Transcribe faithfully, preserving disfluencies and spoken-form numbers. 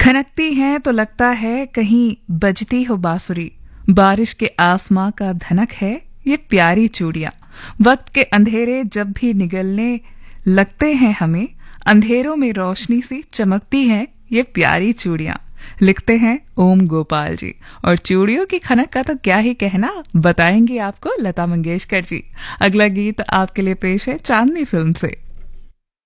खनकती हैं तो लगता है कहीं बजती हो बांसुरी, बारिश के आसमां का धनक है ये प्यारी चूड़ियां। वक्त के अंधेरे जब भी निगलने लगते हैं हमें, अंधेरों में रोशनी सी चमकती हैं ये प्यारी चूड़ियां। लिखते हैं ओम गोपाल जी। और चूड़ियों की खनक का तो क्या ही कहना, बताएंगी आपको लता मंगेशकर जी। अगला गीत आपके लिए पेश है चांदनी फिल्म से।